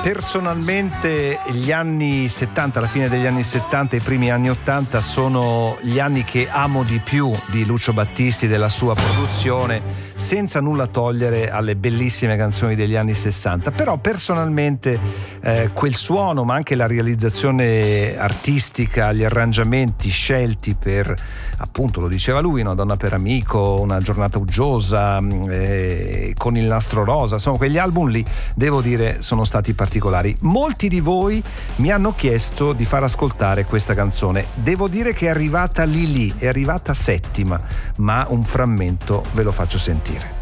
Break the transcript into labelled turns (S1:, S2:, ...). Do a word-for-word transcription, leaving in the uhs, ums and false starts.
S1: Personalmente gli anni settanta, la fine degli anni settanta e i primi anni ottanta sono gli anni che amo di più di Lucio Battisti, della sua produzione, senza nulla togliere alle bellissime canzoni degli anni sessanta. Però personalmente eh, quel suono, ma anche la realizzazione artistica, gli arrangiamenti scelti per, appunto, lo diceva lui, Una donna per amico, Una giornata uggiosa, eh, con il nastro rosa, insomma quegli album lì devo dire sono stati particolari. Molti di voi mi hanno chiesto di far ascoltare questa canzone. Devo dire che è arrivata lì lì, è arrivata settima, ma un frammento ve lo faccio sentire.